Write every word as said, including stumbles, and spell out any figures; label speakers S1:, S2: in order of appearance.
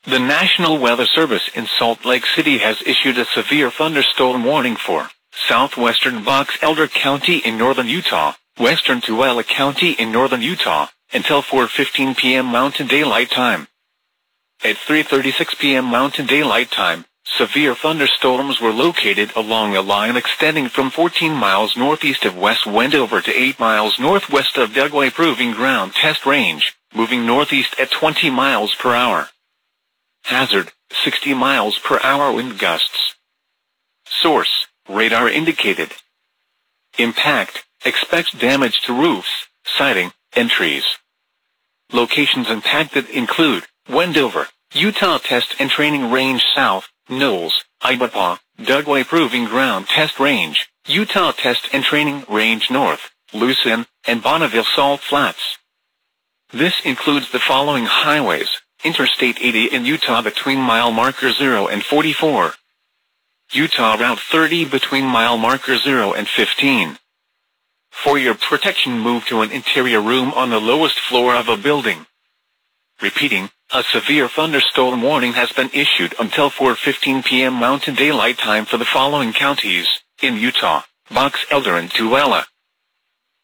S1: The National Weather Service in Salt Lake City has issued a severe thunderstorm warning for southwestern Box Elder County in northern Utah, western Tooele County in northern Utah, until four fifteen p m Mountain Daylight Time. At three thirty-six p m Mountain Daylight Time, severe thunderstorms were located along a line extending from fourteen miles northeast of West Wendover to eight miles northwest of Dugway Proving Ground Test Range, moving northeast at twenty miles per hour. Hazard, sixty miles per hour wind gusts. Source, radar indicated. Impact, expects damage to roofs, siding, and trees. Locations impacted include Wendover, Utah Test and Training Range South, Knowles, Ibapaw, Dugway Proving Ground Test Range, Utah Test and Training Range North, Lucin, and Bonneville Salt Flats. This includes the following highways: Interstate eighty in Utah between mile marker zero and forty-four. Utah Route thirty between mile marker zero and fifteen. For your protection, move to an interior room on the lowest floor of a building. Repeating, a severe thunderstorm warning has been issued until four fifteen p m Mountain Daylight Time for the following counties in Utah: Box Elder and Tooele.